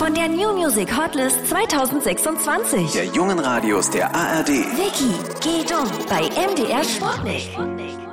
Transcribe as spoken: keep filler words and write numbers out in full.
von der New Music Hotlist zwanzig sechsundzwanzig. Der jungen Radios der A R D. Wiki, geht um bei M D R Sputnik.